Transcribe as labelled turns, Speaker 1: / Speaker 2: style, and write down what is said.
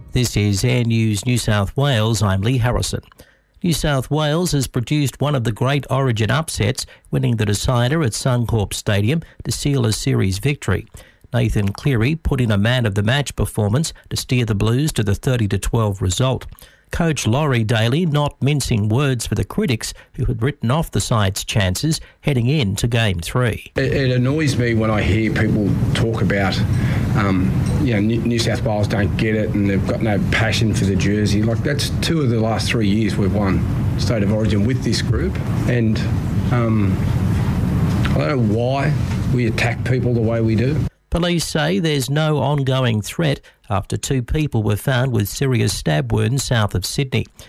Speaker 1: This is Air News New South Wales. I'm Lee Harrison. New South Wales has produced one of the great Origin upsets, winning the decider at Suncorp Stadium to seal a series victory. Nathan Cleary put in a man-of-the-match performance to steer the Blues to the 30-12 result. Coach Laurie Daly not mincing words for the critics who had written off the side's chances heading into Game 3.
Speaker 2: It annoys me when I hear people talk about, New South Wales don't get it and they've got no passion for the jersey. Like, that's 2 of the last 3 years we've won State of Origin with this group. And I don't know why we attack people the way we do.
Speaker 1: Police say there's no ongoing threat after 2 people were found with serious stab wounds south of Sydney.